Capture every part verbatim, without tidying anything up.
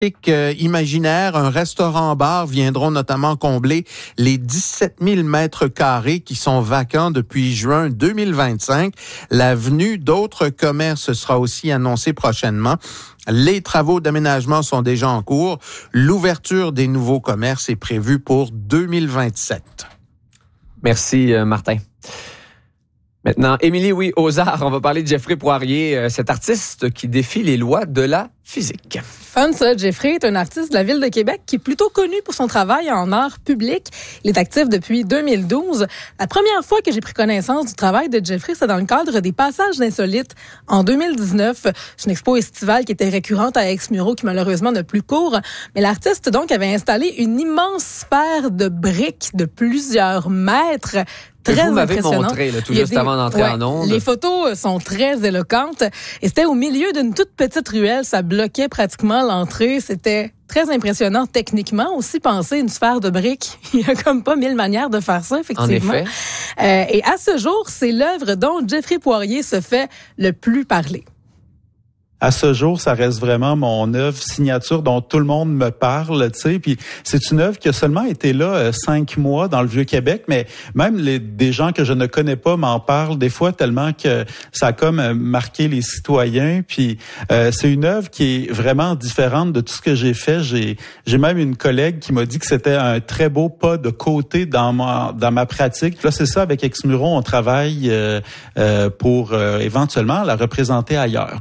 Euh, imaginaire, un restaurant-bar viendront notamment combler les dix-sept mille mètres carrés qui sont vacants depuis juin deux mille vingt-cinq. L'avenue d'autres commerces sera aussi annoncée prochainement. Les travaux d'aménagement sont déjà en cours. L'ouverture des nouveaux commerces est prévue pour deux mille vingt-sept. Merci, euh, Martin. Maintenant, Émilie, oui, aux arts, on va parler de Jeffrey Poirier, euh, cet artiste qui défie les lois de la physique. Fun, ça. Jeffrey est un artiste de la Ville de Québec qui est plutôt connu pour son travail en art public. Il est actif depuis deux mille douze. La première fois que j'ai pris connaissance du travail de Jeffrey, c'est dans le cadre des Passages insolites en deux mille dix-neuf. C'est une expo estivale qui était récurrente à Exmuro qui malheureusement n'a plus cours. Mais l'artiste donc avait installé une immense sphère de briques de plusieurs mètres. Très vous m'avez impressionnant. montré, là, tout juste des, avant d'entrer ouais, en ondes. Les photos sont très éloquentes. Et c'était au milieu d'une toute petite ruelle. Ça bloquait pratiquement l'entrée. C'était très impressionnant techniquement. Aussi, penser une sphère de briques. Il y a comme pas mille manières de faire ça, effectivement. En effet. Euh, et à ce jour, c'est l'œuvre dont Jeffrey Poirier se fait le plus parler. À ce jour, ça reste vraiment mon œuvre signature dont tout le monde me parle, tu sais. Puis c'est une œuvre qui a seulement été là euh, cinq mois dans le Vieux-Québec, mais même les, des gens que je ne connais pas m'en parlent des fois tellement que ça a comme euh, marqué les citoyens. Puis euh, c'est une œuvre qui est vraiment différente de tout ce que j'ai fait. J'ai j'ai même une collègue qui m'a dit que c'était un très beau pas de côté dans ma dans ma pratique. Là, c'est ça, avec Exmuro, on travaille euh, euh, pour euh, éventuellement la représenter ailleurs.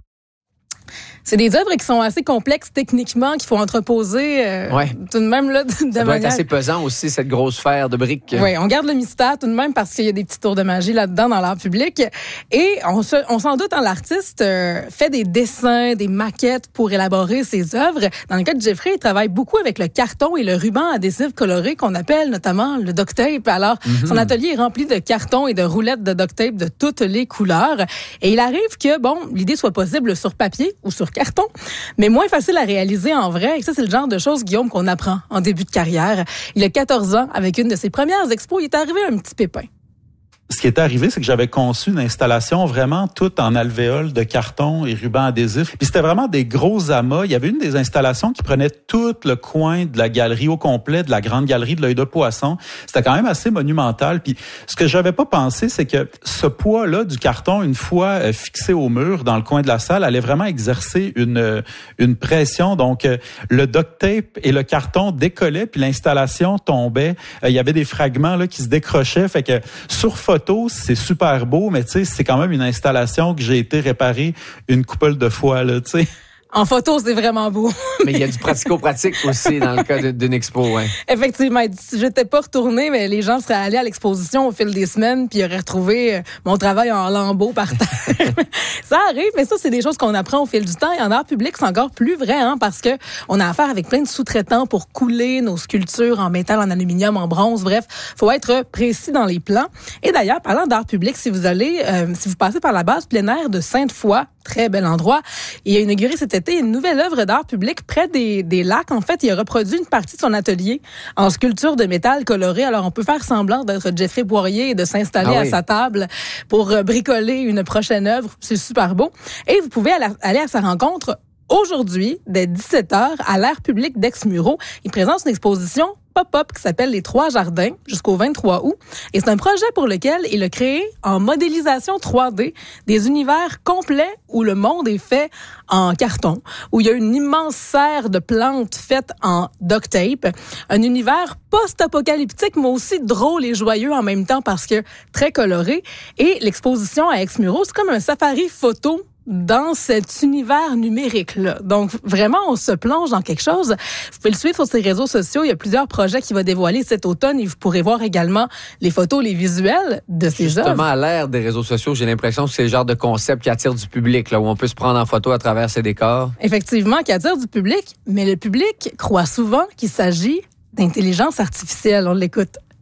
C'est des œuvres qui sont assez complexes techniquement, qu'il faut entreposer euh, ouais. tout de même là de, de Ça doit manière... être assez pesant aussi, cette grosse sphère de briques. Oui, on garde le mystère tout de même parce qu'il y a des petits tours de magie là-dedans dans l'art public. Et on, se, on s'en doute, hein, l'artiste euh, fait des dessins, des maquettes pour élaborer ses œuvres. Dans le cas de Jeffrey, il travaille beaucoup avec le carton et le ruban adhésif coloré qu'on appelle notamment le duct tape. Alors, mm-hmm. son atelier est rempli de cartons et de roulettes de duct tape de toutes les couleurs. Et il arrive que, bon, l'idée soit possible sur papier ou sur carton, mais moins facile à réaliser en vrai. Et ça, c'est le genre de choses, Guillaume, qu'on apprend en début de carrière. Il a quatorze ans, avec une de ses premières expos, il est arrivé un petit pépin. Ce qui est arrivé, c'est que j'avais conçu une installation vraiment toute en alvéole de carton et ruban adhésif. Puis c'était vraiment des gros amas. Il y avait une des installations qui prenait tout le coin de la galerie au complet, de la grande galerie de l'Œil de Poisson. C'était quand même assez monumental. Puis ce que j'avais pas pensé, c'est que ce poids-là du carton, une fois euh, fixé au mur dans le coin de la salle, allait vraiment exercer une euh, une pression. Donc euh, le duct tape et le carton décollaient, puis l'installation tombait. Euh, il y avait des fragments là qui se décrochaient. Fait que sur photo, c'est super beau, mais tu sais, c'est quand même une installation que j'ai été réparer une couple de fois, là, tu sais. En photo, c'est vraiment beau. Mais il y a du pratico-pratique aussi dans le cas d'une expo, ouais. Effectivement, si j'étais pas retournée, mais les gens seraient allés à l'exposition au fil des semaines puis ils auraient retrouvé mon travail en lambeaux par terre. Ça arrive, mais ça, c'est des choses qu'on apprend au fil du temps. Et en art public, c'est encore plus vrai, hein, parce que on a affaire avec plein de sous-traitants pour couler nos sculptures en métal, en aluminium, en bronze. Bref, faut être précis dans les plans. Et d'ailleurs, parlant d'art public, si vous allez, euh, si vous passez par la base plein air de Sainte-Foy, très bel endroit, il a inauguré cet été une nouvelle œuvre d'art public près des, des lacs. En fait, il a reproduit une partie de son atelier en sculpture de métal coloré. Alors, on peut faire semblant d'être Jeffrey Poirier et de s'installer ah oui. à sa table pour bricoler une prochaine œuvre. C'est super beau. Et vous pouvez aller à sa rencontre aujourd'hui, dès dix-sept heures, à l'Air public d'Exmuro. Il présente une exposition pop-up qui s'appelle Les Trois Jardins jusqu'au vingt-trois août. Et c'est un projet pour lequel il a créé en modélisation trois D des univers complets où le monde est fait en carton, où il y a une immense serre de plantes faites en duct tape. Un univers post-apocalyptique, mais aussi drôle et joyeux en même temps parce que très coloré. Et l'exposition à Exmuro, c'est comme un safari photo dans cet univers numérique-là. Donc, vraiment, on se plonge dans quelque chose. Vous pouvez le suivre sur ses réseaux sociaux. Il y a plusieurs projets qu'il va dévoiler cet automne et vous pourrez voir également les photos, les visuels de ces œuvres. Justement, à l'ère des réseaux sociaux, j'ai l'impression que c'est le genre de concept qui attire du public, là, où on peut se prendre en photo à travers ces décors. Effectivement, qui attire du public, mais le public croit souvent qu'il s'agit d'intelligence artificielle. On l'écoute.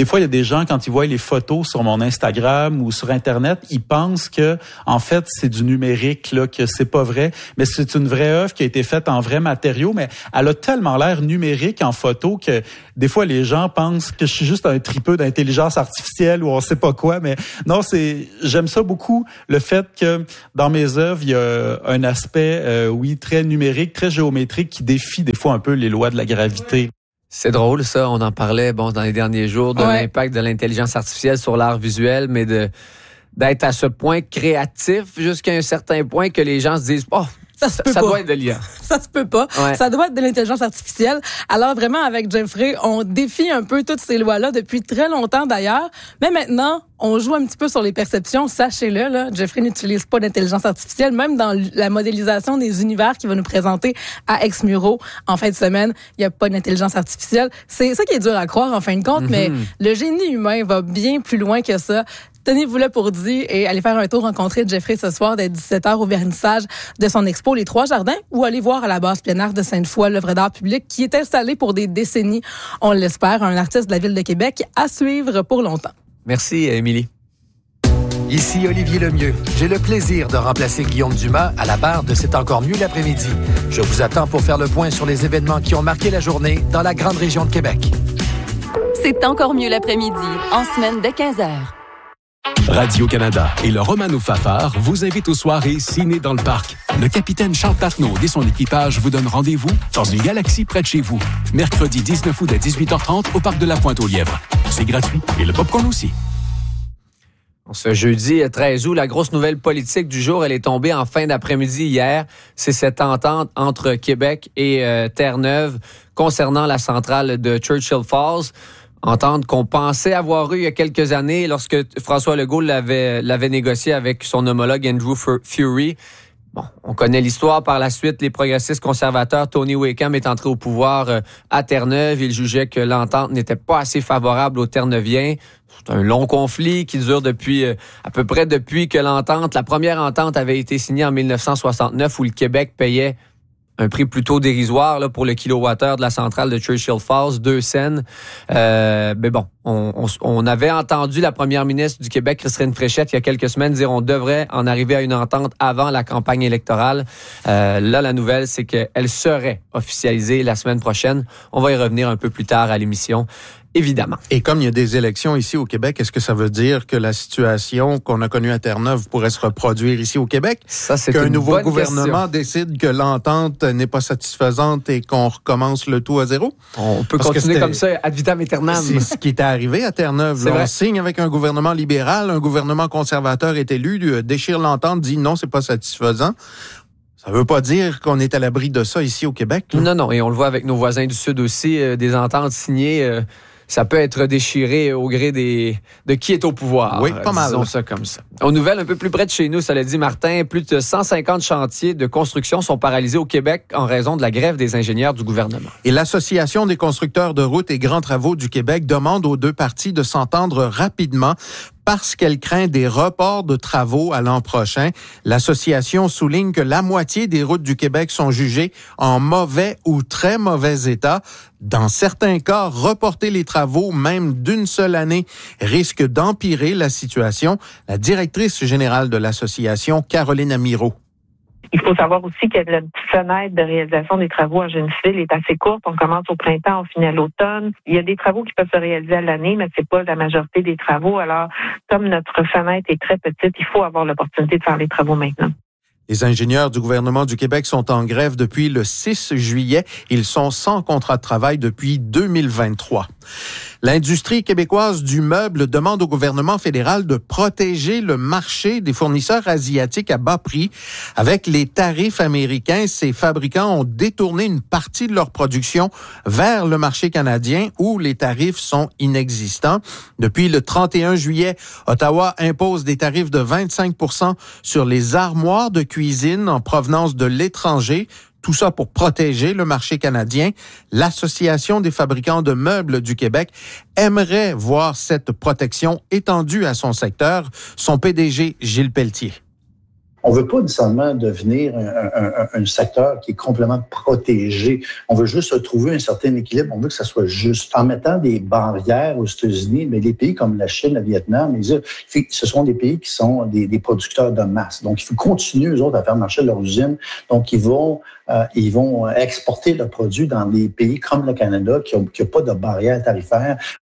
des fois, il y a des gens, quand ils voient les photos sur mon Instagram ou sur Internet, ils pensent que, en fait, c'est du numérique, là, que c'est pas vrai. Mais c'est une vraie œuvre qui a été faite en vrais matériaux, mais elle a tellement l'air numérique en photo que des fois, les gens pensent que je suis juste un tripeux d'intelligence artificielle ou on sait pas quoi. Mais non, c'est, j'aime ça beaucoup, le fait que dans mes œuvres, il y a un aspect, euh, oui, très numérique, très géométrique qui défie des fois un peu les lois de la gravité. C'est drôle, ça. On en parlait, bon, dans les derniers jours, de ouais. l'impact de l'intelligence artificielle sur l'art visuel, mais de, d'être à ce point créatif jusqu'à un certain point que les gens se disent, oh, ça, se peut ça pas. doit être de l'I A. Ça se peut pas. Ouais. Ça doit être de l'intelligence artificielle. Alors vraiment, avec Jeffrey, on défie un peu toutes ces lois-là depuis très longtemps d'ailleurs. Mais maintenant, on joue un petit peu sur les perceptions. Sachez-le, là, Jeffrey n'utilise pas d'intelligence artificielle. Même dans la modélisation des univers qu'il va nous présenter à Exmuro en fin de semaine, il n'y a pas d'intelligence artificielle. C'est ça qui est dur à croire en fin de compte, mm-hmm. mais le génie humain va bien plus loin que ça. Tenez-vous là pour dire et allez faire un tour rencontrer Jeffrey ce soir dès dix-sept heures au vernissage de son expo Les Trois Jardins ou aller voir à la base plein air de Sainte-Foy l'œuvre d'art public qui est installée pour des décennies. On l'espère, un artiste de la Ville de Québec à suivre pour longtemps. Merci, Émilie. Ici Olivier Lemieux. J'ai le plaisir de remplacer Guillaume Dumas à la barre de C'est encore mieux l'après-midi. Je vous attends pour faire le point sur les événements qui ont marqué la journée dans la grande région de Québec. C'est encore mieux l'après-midi, en semaine dès quinze heures. Radio-Canada et le Romano Fafard vous invitent aux soirées Ciné dans le parc. Le capitaine Charles Patnaud et son équipage vous donnent rendez-vous dans une galaxie près de chez vous. Mercredi dix-neuf août à dix-huit heures trente au parc de la Pointe-aux-Lièvres. C'est gratuit et le popcorn aussi. Ce jeudi treize août, la grosse nouvelle politique du jour, elle est tombée en fin d'après-midi hier. C'est cette entente entre Québec et euh, Terre-Neuve concernant la centrale de Churchill Falls. Entente qu'on pensait avoir eue il y a quelques années lorsque François Legault l'avait, l'avait négocié avec son homologue Andrew Furey. Bon, on connaît l'histoire. Par la suite, les progressistes conservateurs, Tony Wakeham est entré au pouvoir à Terre-Neuve. Il jugeait que l'entente n'était pas assez favorable aux Terre-Neuviens. C'est un long conflit qui dure depuis à peu près depuis que l'entente, la première entente avait été signée en dix-neuf cent soixante-neuf où le Québec payait un prix plutôt dérisoire là, pour le kilowattheure de la centrale de Churchill Falls, deux cents. Euh, mais bon, on, on, on avait entendu la première ministre du Québec, Christine Fréchette, il y a quelques semaines dire on devrait en arriver à une entente avant la campagne électorale. Euh, là, la nouvelle, c'est qu'elle serait officialisée la semaine prochaine. On va y revenir un peu plus tard à l'émission. Évidemment. Et comme il y a des élections ici au Québec, est-ce que ça veut dire que la situation qu'on a connue à Terre-Neuve pourrait se reproduire ici au Québec? Ça, c'est Qu'un une nouveau bonne gouvernement question. décide que l'entente n'est pas satisfaisante et qu'on recommence le tout à zéro? On peut Parce continuer comme ça, ad vitam aeternam. C'est ce qui est arrivé à Terre-Neuve. Là, on signe avec un gouvernement libéral, un gouvernement conservateur est élu, déchire l'entente, dit non, c'est pas satisfaisant. Ça veut pas dire qu'on est à l'abri de ça ici au Québec. Là. Non, non, et on le voit avec nos voisins du Sud aussi, euh, des ententes signées... Euh, ça peut être déchiré au gré des de qui est au pouvoir. Oui, pas mal. Disons ça comme ça. Aux nouvelles, un peu plus près de chez nous, ça l'a dit Martin, plus de cent cinquante chantiers de construction sont paralysés au Québec en raison de la grève des ingénieurs du gouvernement. Et l'Association des constructeurs de routes et grands travaux du Québec demande aux deux parties de s'entendre rapidement parce qu'elle craint des reports de travaux à l'an prochain. L'association souligne que la moitié des routes du Québec sont jugées en mauvais ou très mauvais état. Dans certains cas, reporter les travaux, même d'une seule année, risque d'empirer la situation. La directrice générale de l'association, Caroline Amirault. Il faut savoir aussi que la fenêtre de réalisation des travaux en génie civil est assez courte. On commence au printemps, on finit à l'automne. Il y a des travaux qui peuvent se réaliser à l'année, mais c'est pas la majorité des travaux. Alors, comme notre fenêtre est très petite, il faut avoir l'opportunité de faire les travaux maintenant. Les ingénieurs du gouvernement du Québec sont en grève depuis le six juillet. Ils sont sans contrat de travail depuis deux mille vingt-trois. L'industrie québécoise du meuble demande au gouvernement fédéral de protéger le marché des fournisseurs asiatiques à bas prix. Avec les tarifs américains, ces fabricants ont détourné une partie de leur production vers le marché canadien où les tarifs sont inexistants. Depuis le trente et un juillet, Ottawa impose des tarifs de vingt-cinq pour cent sur les armoires de cuisine en provenance de l'étranger. Tout ça pour protéger le marché canadien. L'Association des fabricants de meubles du Québec aimerait voir cette protection étendue à son secteur. Son P D G, Gilles Pelletier. On veut pas nécessairement devenir un, un, un secteur qui est complètement protégé. On veut juste trouver un certain équilibre. On veut que ça soit juste. En mettant des barrières aux États-Unis, mais les pays comme la Chine, le Vietnam, les, ce sont des pays qui sont des, des producteurs de masse. Donc, il faut continuer, eux autres, à faire marcher leurs usines. Donc, ils vont, euh, ils vont exporter leurs produits dans des pays comme le Canada qui n'ont pas de barrières tarifaires.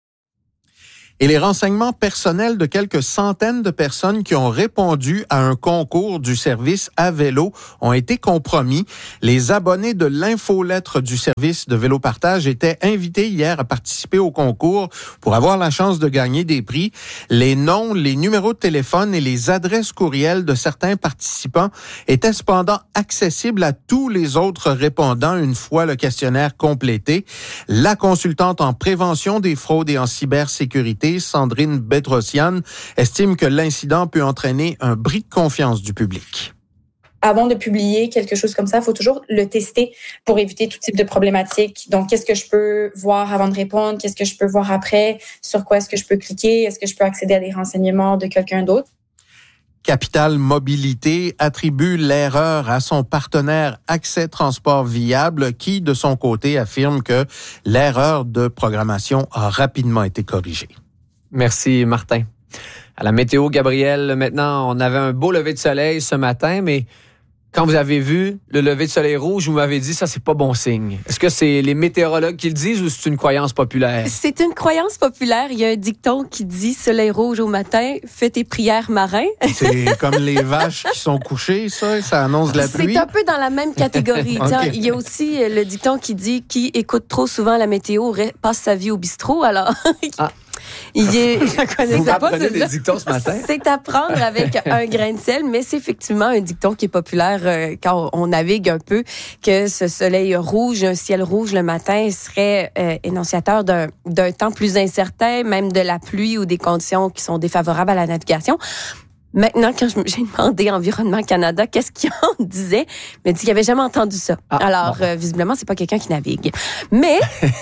Et les renseignements personnels de quelques centaines de personnes qui ont répondu à un concours du service à vélo ont été compromis. Les abonnés de l'infolettre du service de vélo partage étaient invités hier à participer au concours pour avoir la chance de gagner des prix. Les noms, les numéros de téléphone et les adresses courriels de certains participants étaient cependant accessibles à tous les autres répondants une fois le questionnaire complété. La consultante en prévention des fraudes et en cybersécurité, Sandrine Bedrosian, estime que l'incident peut entraîner un bris de confiance du public. Avant de publier quelque chose comme ça, il faut toujours le tester pour éviter tout type de problématiques. Donc, qu'est-ce que je peux voir avant de répondre? Qu'est-ce que je peux voir après? Sur quoi est-ce que je peux cliquer? Est-ce que je peux accéder à des renseignements de quelqu'un d'autre? Capital Mobilité attribue l'erreur à son partenaire Accès Transport Viable qui, de son côté, affirme que l'erreur de programmation a rapidement été corrigée. Merci, Martin. À la météo, Gabriel, maintenant, on avait un beau lever de soleil ce matin, mais quand vous avez vu le lever de soleil rouge, vous m'avez dit ça, c'est pas bon signe. Est-ce que c'est les météorologues qui le disent ou c'est une croyance populaire? C'est une croyance populaire. Il y a un dicton qui dit « Soleil rouge au matin, fais tes prières marin ». C'est comme les vaches qui sont couchées, ça, ça annonce la pluie. C'est un peu dans la même catégorie. Okay. Il y a aussi le dicton qui dit « Qui écoute trop souvent la météo passe sa vie au bistrot ». Alors... Ah. Il est... Vous apprenez des dictons ce matin? C'est à prendre avec un grain de sel, mais c'est effectivement un dicton qui est populaire euh, quand on navigue un peu, que ce soleil rouge, un ciel rouge le matin serait euh, énonciateur d'un, d'un temps plus incertain, même de la pluie ou des conditions qui sont défavorables à la navigation. Maintenant, quand j'ai demandé à Environnement Canada qu'est-ce qu'il en disait, il m'a dit qu'il n'avait jamais entendu ça. Ah, Alors, bon. euh, visiblement, c'est pas quelqu'un qui navigue. Mais...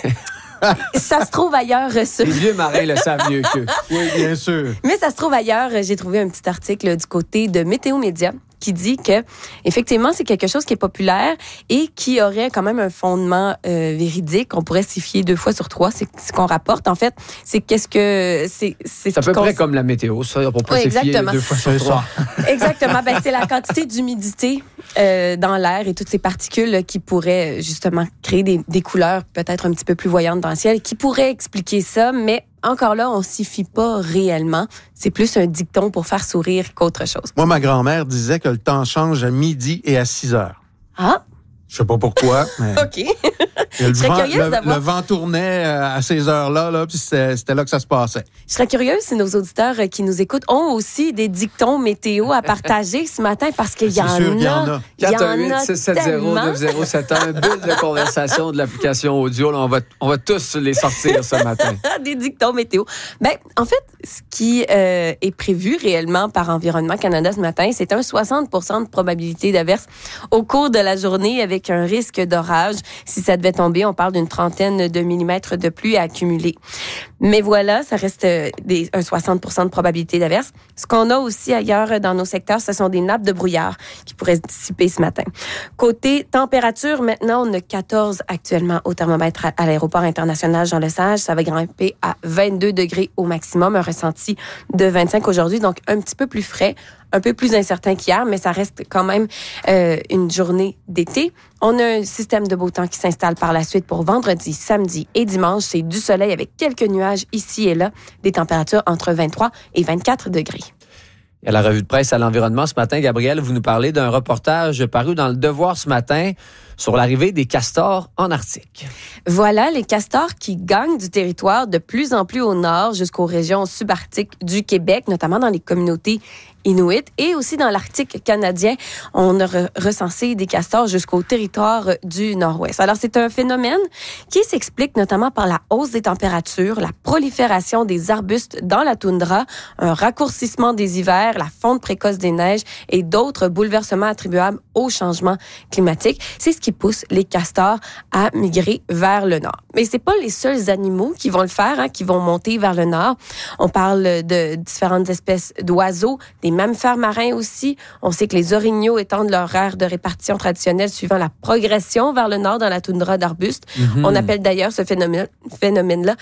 ça se trouve ailleurs. Ce... Les vieux marins le savent mieux qu'eux. Oui, bien sûr. Mais ça se trouve ailleurs. J'ai trouvé un petit article du côté de Météo Média qui dit que effectivement c'est quelque chose qui est populaire et qui aurait quand même un fondement euh, véridique. On pourrait s'y fier deux fois sur trois. C'est ce qu'on rapporte. En fait, c'est qu'est-ce que c'est. C'est, c'est à peu cons... près comme la météo. Ça, on peut oui, s'y fier deux fois sur trois. Exactement. Ben, c'est la quantité d'humidité euh, dans l'air et toutes ces particules qui pourraient justement créer des, des couleurs peut-être un petit peu plus voyantes dans le ciel, qui pourraient expliquer ça, mais encore là, on s'y fie pas réellement. C'est plus un dicton pour faire sourire qu'autre chose. Moi, ma grand-mère disait que le temps change à midi et à six heures. Ah! Je sais pas pourquoi, mais... OK. Le vent, le, le vent tournait à ces heures-là, là, puis c'était, c'était là que ça se passait. Je serais curieuse si nos auditeurs qui nous écoutent ont aussi des dictons météo à partager ce matin, parce qu'il y, C'est en, sûr, a, y en a. quatre un huit six sept zéro neuf zéro sept un, bulle de conversation de l'application audio. Là, on, va, on va tous les sortir ce matin. Des dictons météo. Ben, en fait, ce qui euh, est prévu réellement par Environnement Canada ce matin, c'est un soixante pour cent de probabilité d'averse au cours de la journée avec un risque d'orage. Si ça devait tomber, on parle d'une trentaine de millimètres de pluie à accumuler. Mais voilà, ça reste des, un soixante pour cent de probabilité d'averse. Ce qu'on a aussi ailleurs dans nos secteurs, ce sont des nappes de brouillard qui pourraient se dissiper ce matin. Côté température, maintenant, on a quatorze actuellement au thermomètre à, à l'aéroport international Jean-Lesage. Ça va grimper à vingt-deux degrés au maximum, un ressenti de vingt-cinq aujourd'hui, donc un petit peu plus frais, un peu plus incertain qu'hier, mais ça reste quand même euh, une journée d'été. On a un système de beau temps qui s'installe par la suite pour vendredi, samedi et dimanche. C'est du soleil avec quelques nuages ici et là, des températures entre vingt-trois et vingt-quatre degrés. Et à la revue de presse à l'environnement ce matin, Gabriel, vous nous parlez d'un reportage paru dans Le Devoir ce matin sur l'arrivée des castors en Arctique. Voilà, les castors qui gagnent du territoire de plus en plus au nord jusqu'aux régions subarctiques du Québec, notamment dans les communautés inuits et aussi dans l'Arctique canadien. On a re- recensé des castors jusqu'au territoire du nord-ouest. Alors, c'est un phénomène qui s'explique notamment par la hausse des températures, la prolifération des arbustes dans la toundra, un raccourcissement des hivers, la fonte précoce des neiges et d'autres bouleversements attribuables au changement climatique. C'est ce qui pousse les castors à migrer vers le nord. Mais c'est pas les seuls animaux qui vont le faire, hein, qui vont monter vers le nord. On parle de différentes espèces d'oiseaux, des mammifères marins aussi. On sait que les orignaux étendent leur aire de répartition traditionnelle suivant la progression vers le nord dans la toundra d'arbustes. Mm-hmm. On appelle d'ailleurs ce phénomène, phénomène-là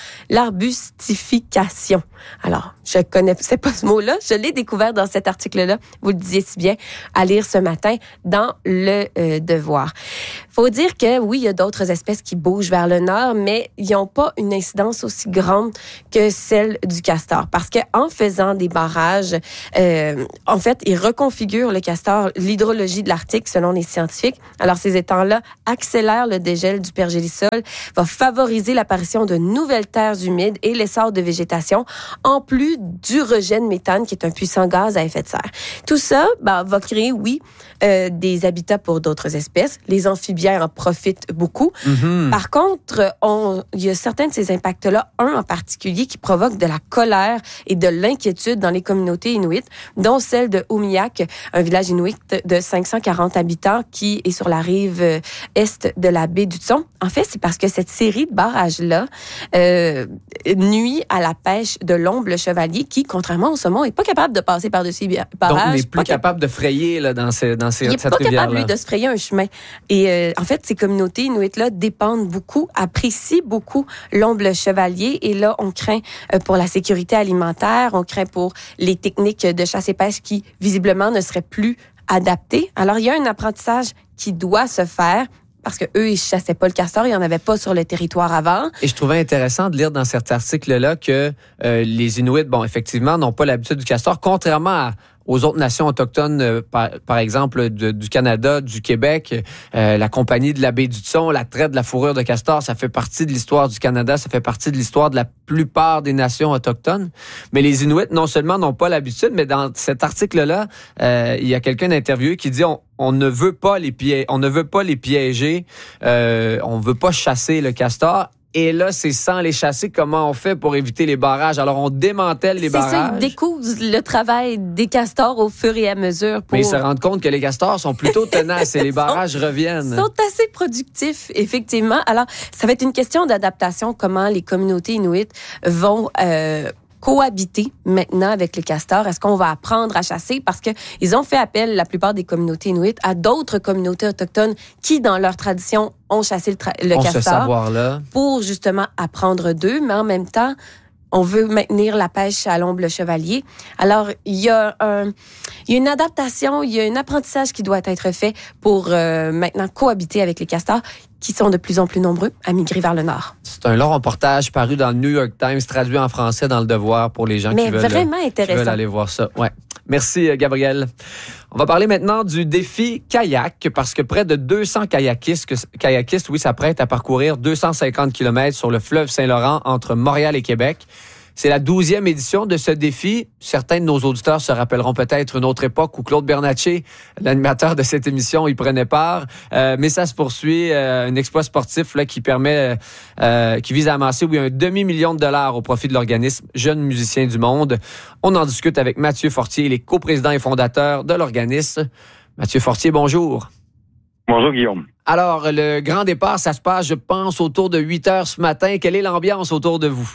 l'arbustification. Alors, je connaissais pas ce mot-là. Je l'ai découvert dans cet article-là. Vous le disiez si bien, à lire ce matin dans le euh, Devoir. Faut dire que oui, il y a d'autres espèces qui bougent vers le nord, mais ils n'ont pas une incidence aussi grande que celle du castor. Parce que en faisant des barrages, euh, en fait, ils reconfigurent le castor, l'hydrologie de l'Arctique selon les scientifiques. Alors, ces étangs-là accélèrent le dégel du pergélisol, va favoriser l'apparition de nouvelles terres humides et l'essor de végétation, en plus d'hydrogène méthane, qui est un puissant gaz à effet de serre. Tout ça ben, va créer, oui, euh, des habitats pour d'autres espèces. Les amphibiens en profitent beaucoup. Mm-hmm. Par contre, on, il y a certains de ces impacts-là, un en particulier, qui provoque de la colère et de l'inquiétude dans les communautés inuites, dont celle de Umiak, un village inuit de cinq cent quarante habitants qui est sur la rive est de la baie du Tson. En fait, c'est parce que cette série de barrages-là euh, nuit à la pêche de l'omble chevalier qui, contrairement au saumon, n'est pas capable de passer par-dessus les barrages. Donc, il n'est plus capable de frayer là, dans, ces, dans ces, il cette rivière-là. Il n'est pas capable, lui, là. de se frayer un chemin. Et euh, en fait, ces communautés inuites-là dépendent beaucoup, apprécient beaucoup l'omble chevalier. Et là, on craint euh, pour la sécurité alimentaire, on craint pour les techniques de chasse et pêche qui, visiblement, ne seraient plus adaptées. Alors, il y a un apprentissage qui doit se faire. Parce que eux, ils chassaient pas le castor, il y en avait pas sur le territoire avant. Et je trouvais intéressant de lire dans cet article-là que euh, les Inuits, bon, effectivement, n'ont pas l'habitude du castor, contrairement à aux autres nations autochtones, euh, par, par exemple de, du Canada, du Québec, euh, la compagnie de la baie du Tson, la traite de la fourrure de castor, ça fait partie de l'histoire du Canada, ça fait partie de l'histoire de la plupart des nations autochtones. Mais les Inuits, non seulement n'ont pas l'habitude, mais dans cet article-là, euh, il y a quelqu'un d'interviewé qui dit on, on ne veut pas les piéger, on ne veut pas les piéger, euh, on veut pas chasser le castor. Et là, c'est sans les chasser, comment on fait pour éviter les barrages? Alors, on démantèle les c'est barrages. C'est ça, ils découvrent le travail des castors au fur et à mesure. Pour... Mais ils se rendent compte que les castors sont plutôt tenaces et les barrages sont, reviennent. Ils sont assez productifs, effectivement. Alors, ça va être une question d'adaptation, comment les communautés inuites vont... Euh, cohabiter maintenant avec les castors? Est-ce qu'on va apprendre à chasser? Parce que ils ont fait appel, la plupart des communautés inuites, à d'autres communautés autochtones qui, dans leur tradition, ont chassé le, tra- le on castor. Ce savoir-là. Pour justement apprendre d'eux, mais en même temps, on veut maintenir la pêche à l'omble chevalier. Alors, il y a un, il y a une adaptation, il y a un apprentissage qui doit être fait pour euh, maintenant cohabiter avec les castors qui sont de plus en plus nombreux à migrer vers le nord. C'est un long reportage paru dans le New York Times, traduit en français dans le Devoir pour les gens Mais qui veulent, vraiment intéressant. qui veulent aller voir ça. Ouais. Merci, Gabrielle. On va parler maintenant du défi kayak, parce que près de deux cents kayakistes, kayakistes oui, s'apprêtent à parcourir deux cent cinquante kilomètres sur le fleuve Saint-Laurent entre Montréal et Québec. C'est la douzième édition de ce défi. Certains de nos auditeurs se rappelleront peut-être une autre époque où Claude Bernatchez, l'animateur de cette émission, y prenait part. Euh, mais ça se poursuit, euh, un exploit sportif là qui permet, euh, qui vise à amasser oui, un demi-million de dollars au profit de l'organisme Jeunes musiciens du monde. On en discute avec Mathieu Fortier, il est coprésident et fondateur de l'organisme. Mathieu Fortier, bonjour. Bonjour Guillaume. Alors, le grand départ, ça se passe, je pense, autour de huit heures ce matin. Quelle est l'ambiance autour de vous?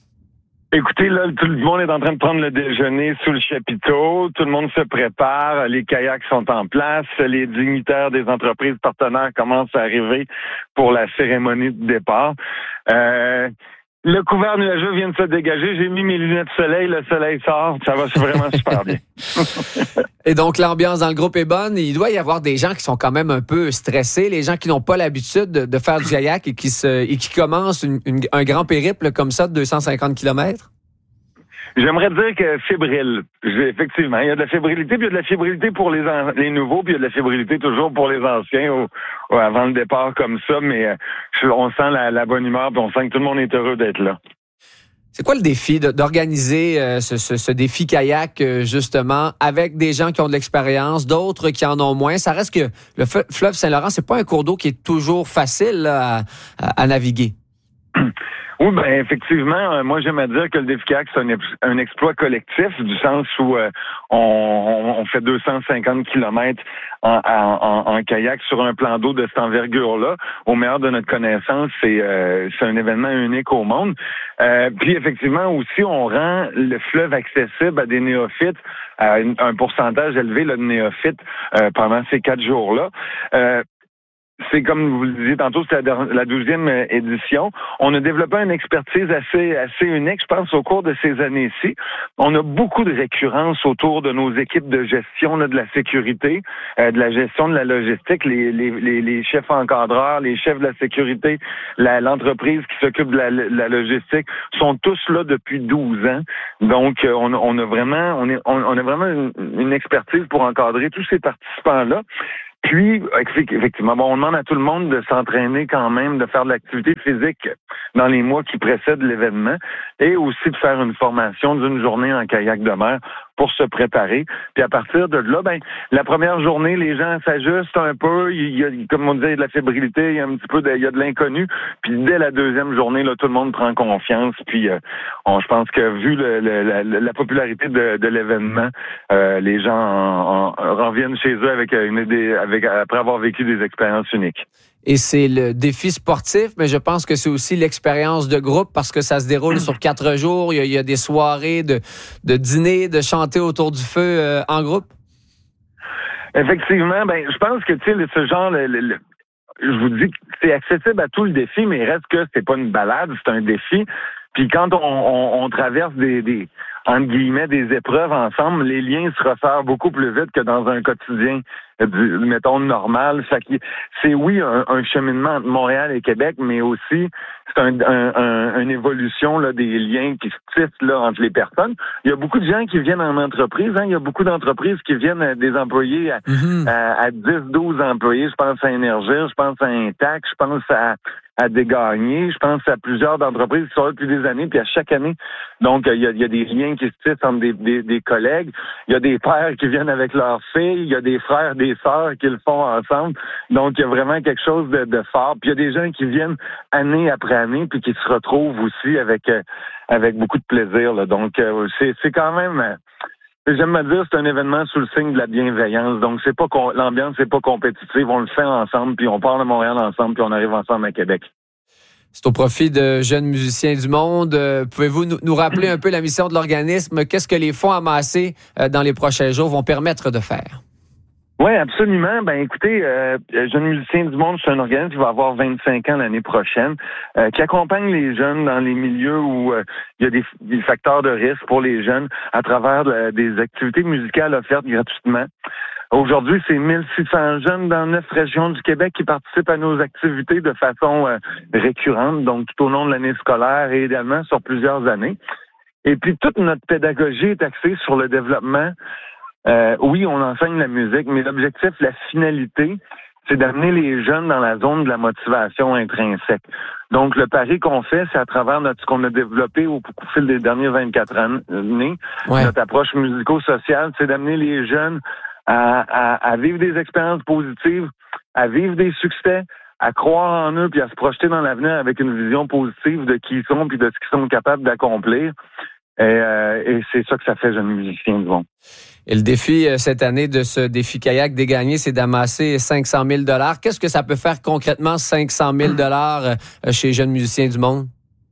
Écoutez, là, tout le monde est en train de prendre le déjeuner sous le chapiteau. Tout le monde se prépare. Les kayaks sont en place. Les dignitaires des entreprises partenaires commencent à arriver pour la cérémonie de départ. Euh, le couvert nuageux vient de se dégager. J'ai mis mes lunettes de soleil. Le soleil sort. Ça va vraiment super bien. Et donc, l'ambiance dans le groupe est bonne. Il doit y avoir des gens qui sont quand même un peu stressés, les gens qui n'ont pas l'habitude de, de faire du kayak et qui, se, et qui commencent une, une, un grand périple comme ça de deux cent cinquante kilomètres. J'aimerais dire que fébrile. Effectivement, il y a de la fébrilité, puis il y a de la fébrilité pour les, an- les nouveaux, puis il y a de la fébrilité toujours pour les anciens au, au, avant le départ comme ça, mais euh, on sent la, la bonne humeur, puis on sent que tout le monde est heureux d'être là. C'est quoi le défi de, d'organiser euh, ce, ce, ce défi kayak, euh, justement, avec des gens qui ont de l'expérience, d'autres qui en ont moins? Ça reste que le fleuve Saint-Laurent, c'est pas un cours d'eau qui est toujours facile là, à, à, à naviguer. Oui, ben effectivement, euh, moi j'aime à dire que le défi kayak, c'est un, un exploit collectif, du sens où euh, on, on fait deux cent cinquante kilomètres en, en, en kayak sur un plan d'eau de cette envergure-là. Au meilleur de notre connaissance, c'est, euh, c'est un événement unique au monde. Euh, puis effectivement aussi, on rend le fleuve accessible à des néophytes, à une, un pourcentage élevé là, de néophytes euh, pendant ces quatre jours-là. Euh, C'est comme vous le disiez tantôt, c'est la douzième édition. On a développé une expertise assez assez unique, je pense, au cours de ces années-ci. On a beaucoup de récurrences autour de nos équipes de gestion là, de la sécurité, euh, de la gestion de la logistique, les, les, les, les chefs encadreurs, les chefs de la sécurité, la, l'entreprise qui s'occupe de la, la logistique sont tous là depuis douze ans. Donc, on, on a vraiment, on, est, on, on a vraiment une, une expertise pour encadrer tous ces participants-là. Puis, effectivement, bon, on demande à tout le monde de s'entraîner quand même, de faire de l'activité physique dans les mois qui précèdent l'événement et aussi de faire une formation d'une journée en kayak de mer pour se préparer. Puis à partir de là, ben la première journée, les gens s'ajustent un peu. Il y a, comme on disait, il y a de la fébrilité, il y a un petit peu de, il y a de l'inconnu. Puis dès la deuxième journée, là, tout le monde prend confiance. Puis euh, on, je pense que vu le, le, la, la popularité de, de l'événement, euh, les gens en, en, reviennent chez eux avec une idée, avec après avoir vécu des expériences uniques. Et c'est le défi sportif, mais je pense que c'est aussi l'expérience de groupe parce que ça se déroule sur quatre jours. Il y a, il y a des soirées de, de dîner, de chanter autour du feu euh, en groupe. Effectivement, ben je pense que tu sais ce genre, le, le, le, je vous dis que c'est accessible à tout le défi, mais il reste que c'est pas une balade, c'est un défi. Puis quand on, on, on traverse des, des entre guillemets des épreuves ensemble, les liens se resserrent beaucoup plus vite que dans un quotidien, du, mettons, normal. Fait que c'est oui un, un cheminement entre Montréal et Québec, mais aussi c'est un, un, un, une évolution là, des liens qui se tissent là, entre les personnes. Il y a beaucoup de gens qui viennent en entreprise. Hein, il y a beaucoup d'entreprises qui viennent à des employés à, mm-hmm. à, à dix douze employés. Je pense à Énergir, je pense à Intact, je pense à à Dégagner. Je pense à plusieurs d'entreprises qui sont là depuis des années, puis à chaque année. Donc, il y a, il y a des liens qui se tissent entre des, des, des collègues. Il y a des pères qui viennent avec leurs filles. Il y a des frères, des sœurs qui le font ensemble. Donc, il y a vraiment quelque chose de, de fort. Puis, il y a des gens qui viennent année après année, puis qui se retrouvent aussi avec euh, avec beaucoup de plaisir. Là. Donc, euh, c'est, c'est quand même... Euh, J'aime me dire, c'est un événement sous le signe de la bienveillance. Donc, c'est pas l'ambiance, c'est pas compétitive. On le fait ensemble, puis on part de Montréal ensemble, puis on arrive ensemble à Québec. C'est au profit de jeunes musiciens du monde. Euh, pouvez-vous nous, nous rappeler un peu la mission de l'organisme? Qu'est-ce que les fonds amassés euh, dans les prochains jours vont permettre de faire? Oui, absolument. Ben écoutez, euh, Jeunes musiciens du monde, c'est un organisme qui va avoir vingt-cinq ans l'année prochaine, euh, qui accompagne les jeunes dans les milieux où euh, il y a des, des facteurs de risque pour les jeunes à travers euh, des activités musicales offertes gratuitement. Aujourd'hui, c'est mille six cents jeunes dans neuf régions du Québec qui participent à nos activités de façon euh, récurrente, donc tout au long de l'année scolaire et également sur plusieurs années. Et puis, toute notre pédagogie est axée sur le développement. Euh, oui, on enseigne la musique, mais l'objectif, la finalité, c'est d'amener les jeunes dans la zone de la motivation intrinsèque. Donc, le pari qu'on fait, c'est à travers notre, ce qu'on a développé au, au fil des dernières vingt-quatre années, ouais. Notre approche musico-sociale, c'est d'amener les jeunes à, à, à vivre des expériences positives, à vivre des succès, à croire en eux, puis à se projeter dans l'avenir avec une vision positive de qui ils sont puis de ce qu'ils sont capables d'accomplir. Et, euh, et c'est ça que ça fait, Jeunes musiciens du monde. Et le défi cette année de ce défi kayak Dégagner, c'est d'amasser cinq cent mille dollars. Qu'est-ce que ça peut faire concrètement, cinq cent mille dollars chez Jeunes musiciens du monde?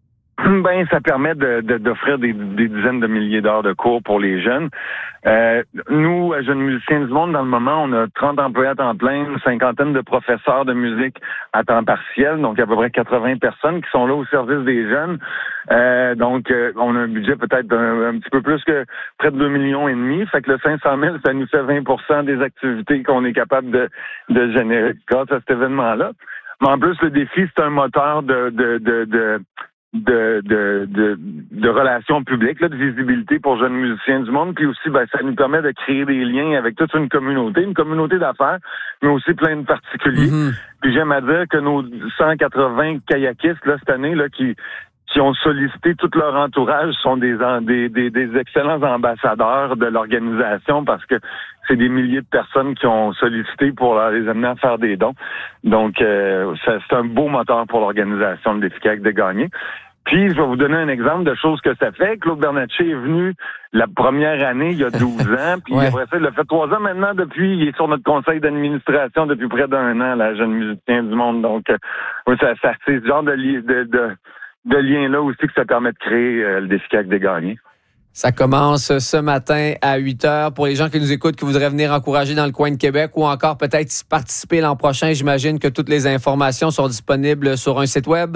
Ben, ça permet de, de, d'offrir des, des dizaines de milliers d'heures de cours pour les jeunes. Euh, nous, Jeunes musiciens du monde, dans le moment, on a trente employés à temps plein, une cinquantaine de professeurs de musique à temps partiel, donc à peu près quatre-vingts personnes qui sont là au service des jeunes. Euh, donc, euh, on a un budget peut-être un, un petit peu plus que près de deux millions et demi. Fait que le cinq cent mille, ça nous fait vingt pour cent des activités qu'on est capable de, de générer grâce à cet événement-là. Mais en plus, le défi, c'est un moteur de, de, de, de De, de, de, de relations publiques, là, de visibilité pour jeunes musiciens du monde. Puis aussi, ben, ça nous permet de créer des liens avec toute une communauté, une communauté d'affaires, mais aussi plein de particuliers. Mm-hmm. Puis j'aime à dire que nos cent quatre-vingts kayakistes, là, cette année, là, qui, qui ont sollicité tout leur entourage sont des, des, des, des excellents ambassadeurs de l'organisation parce que c'est des milliers de personnes qui ont sollicité pour les amener à faire des dons. Donc, euh, ça, c'est un beau moteur pour l'organisation, le défi kayak Dégagner. Puis, je vais vous donner un exemple de choses que ça fait. Claude Bernatchez est venu la première année, il y a douze ans, puis ouais. après ça, il a fait trois ans maintenant. Depuis, il est sur notre conseil d'administration depuis près d'un an, la jeune musicien du monde. Donc, euh, oui, ça, ça, c'est ce genre de, li- de, de, de lien-là aussi que ça permet de créer euh, le défi C A Q des gagnants. Ça commence ce matin à huit heures. Pour les gens qui nous écoutent, qui voudraient venir encourager dans le coin de Québec ou encore peut-être participer l'an prochain, j'imagine que toutes les informations sont disponibles sur un site web.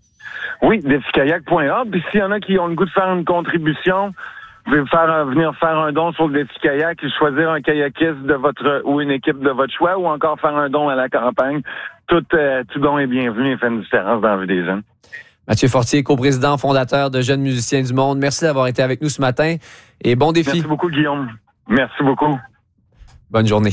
Oui, défi kayak point org. Puis s'il y en a qui ont le goût de faire une contribution, vous pouvez faire, venir faire un don sur le défi kayak et choisir un kayakiste de votre ou une équipe de votre choix ou encore faire un don à la campagne. Tout, euh, tout don est bienvenu et fait une différence dans la vie des jeunes. Mathieu Fortier, coprésident, fondateur de Jeunes musiciens du monde. Merci d'avoir été avec nous ce matin et bon défi. Merci beaucoup, Guillaume. Merci beaucoup. Bonne journée.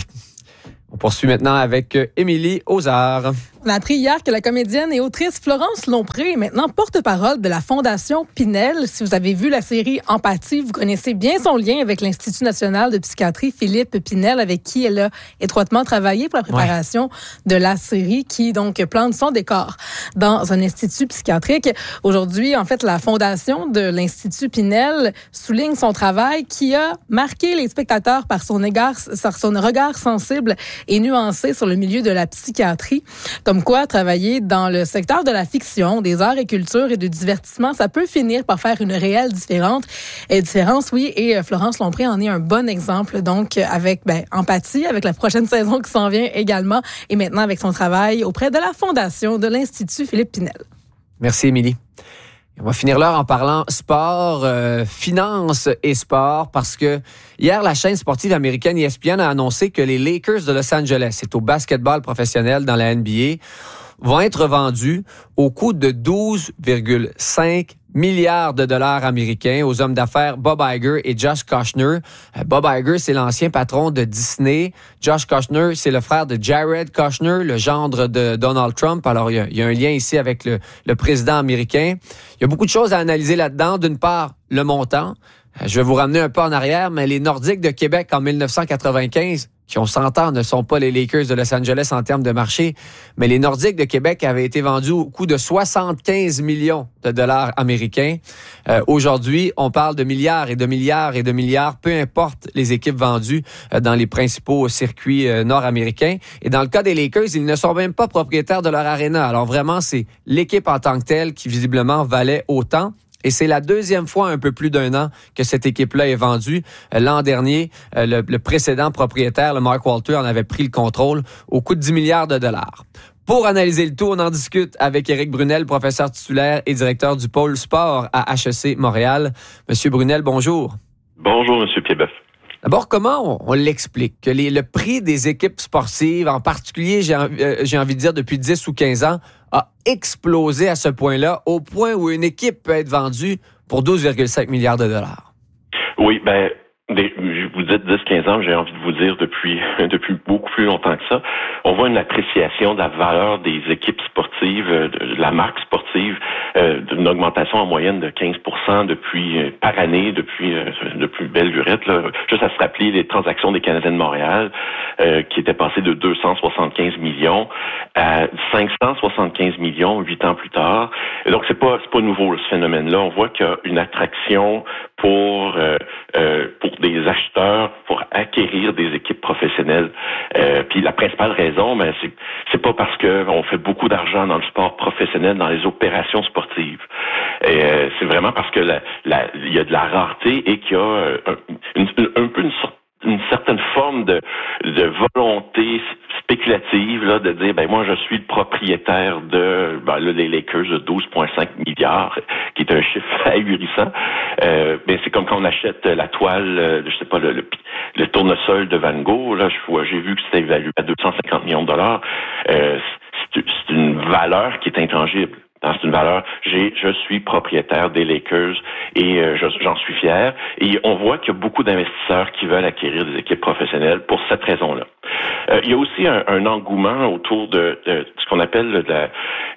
On poursuit maintenant avec Émilie Ozard. On a appris hier que la comédienne et autrice Florence Lompré est maintenant porte-parole de la Fondation Pinel. Si vous avez vu la série Empathie, vous connaissez bien son lien avec l'Institut national de psychiatrie Philippe Pinel, avec qui elle a étroitement travaillé pour la préparation ouais. de la série, qui donc plante son décor dans un institut psychiatrique. Aujourd'hui, en fait, la Fondation de l'Institut Pinel souligne son travail qui a marqué les spectateurs par son égard, par son regard sensible et nuancé sur le milieu de la psychiatrie. Comme quoi, travailler dans le secteur de la fiction, des arts et cultures et du divertissement, ça peut finir par faire une réelle différence. Et différence, oui, et Florence Lompré en est un bon exemple. Donc, avec ben, Empathie, avec la prochaine saison qui s'en vient également, et maintenant avec son travail auprès de la Fondation de l'Institut Philippe Pinel. Merci, Émilie. On va finir l'heure en parlant sport, euh, finance et sport, parce que hier, la chaîne sportive américaine E S P N a annoncé que les Lakers de Los Angeles, c'est au basketball professionnel dans la N B A, vont être vendus au coût de douze virgule cinq milliards de dollars américains aux hommes d'affaires Bob Iger et Josh Kushner. Bob Iger, c'est l'ancien patron de Disney. Josh Kushner, c'est le frère de Jared Kushner, le gendre de Donald Trump. Alors, il y a, il y a un lien ici avec le, le président américain. Il y a beaucoup de choses à analyser là-dedans. D'une part, le montant. Je vais vous ramener un peu en arrière, mais les Nordiques de Québec en dix-neuf cent quatre-vingt-quinze, qui on s'entend, ne sont pas les Lakers de Los Angeles en termes de marché, mais les Nordiques de Québec avaient été vendus au coût de soixante-quinze millions de dollars américains. Euh, aujourd'hui, on parle de milliards et de milliards et de milliards, peu importe les équipes vendues euh, dans les principaux circuits euh, nord-américains. Et dans le cas des Lakers, ils ne sont même pas propriétaires de leur aréna. Alors vraiment, c'est l'équipe en tant que telle qui visiblement valait autant. Et c'est la deuxième fois un peu plus d'un an que cette équipe-là est vendue. L'an dernier, le, le précédent propriétaire, le Mark Walter, en avait pris le contrôle au coût de dix milliards de dollars. Pour analyser le tout, on en discute avec Éric Brunel, professeur titulaire et directeur du pôle sport à H E C Montréal. Monsieur Brunel, bonjour. Bonjour, Monsieur Piedboeuf. D'abord, comment on, on l'explique? Que les, le prix des équipes sportives, en particulier, j'ai, euh, j'ai envie de dire depuis dix ou quinze ans, a explosé à ce point-là, au point où une équipe peut être vendue pour douze virgule cinq milliards de dollars. Oui, ben, des, vous dites dix quinze ans, j'ai envie de vous dire depuis depuis beaucoup plus longtemps que ça. On voit une appréciation de la valeur des équipes sportives, de la marque sportive, euh, d'une augmentation en moyenne de quinze pour cent depuis euh, par année, depuis euh, depuis belle lurette. Là. Juste à se rappeler les transactions des Canadiens de Montréal, euh, qui étaient passées de deux cent soixante-quinze millions à cinq cent soixante-quinze millions huit ans plus tard. Et donc c'est pas c'est pas nouveau ce phénomène-là. On voit qu'il y a une attraction pour euh, euh, pour des acheteurs pour acquérir des équipes professionnelles. Euh, puis la principale raison, ben c'est c'est pas parce que on fait beaucoup d'argent dans le sport professionnel, dans les opérations sportives. Et euh, c'est vraiment parce que la, la, il y a de la rareté et qu'il y a euh, un, une, un peu une sorte une certaine forme de, de volonté spéculative là, de dire ben moi je suis le propriétaire de ben, là, les Lakers de douze virgule cinq milliards, qui est un chiffre ahurissant. Euh, mais c'est comme quand on achète la toile, euh, je sais pas, le, le, le tournesol de Van Gogh. Là, je, j'ai vu que c'était évalué à deux cent cinquante millions de dollars. Euh, c'est, c'est une valeur qui est intangible. C'est une valeur. J'ai, je suis propriétaire des Lakers et euh, je, j'en suis fier. Et on voit qu'il y a beaucoup d'investisseurs qui veulent acquérir des équipes professionnelles pour cette raison-là. Euh, il y a aussi un, un engouement autour de, de ce qu'on appelle de la, euh,